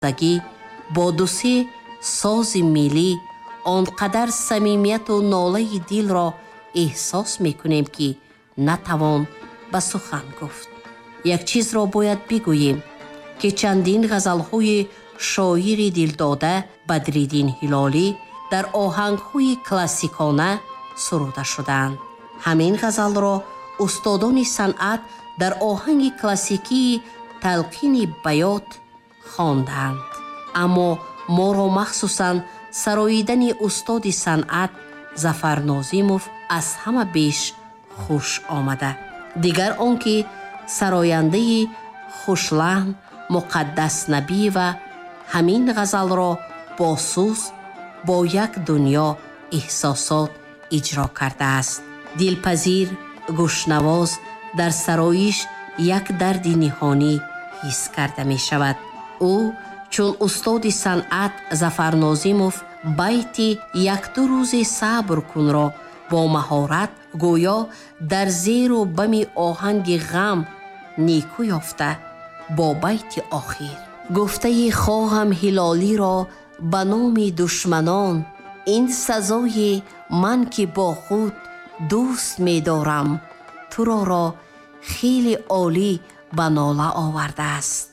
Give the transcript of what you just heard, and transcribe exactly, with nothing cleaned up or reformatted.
دگی با دوسی ساز ملی آنقدر صمیمیت و ناله دل را احساس میکنیم که نتوان به سخن گفت. یک چیز را باید بگوییم که چندین غزل‌های شاعر دلداده بدرالدین هلالی در آهنگ‌های کلاسیکانه سروده شدند. همین غزل را استادان صنعت در آهنگ کلاسیکی تلقین بیات خواندند. اما ما را مخصوصاً سراییدن استاد صنعت ظفر ناظموف از همه بیش خوش آمده. دیگر آنکه سراینده خوشلحن مقدس نبی و همین غزل را با سوز با یک دنیا احساسات اجرا کرده است. دلپذیر گوشنواز در سرایش یک درد نهانی حس کرده می شود. او چون استاد صنعت ظفر ناظموف بیت یک دو روز صبر کن را با مهارت گویا در زیر و بم آهنگ غم نیکو یافته با بیت آخر گفته خواهم هلالی را به نام دشمنان، این سزای من که با خود دوست می دارم، تو را را خیلی عالی به ناله آورده است.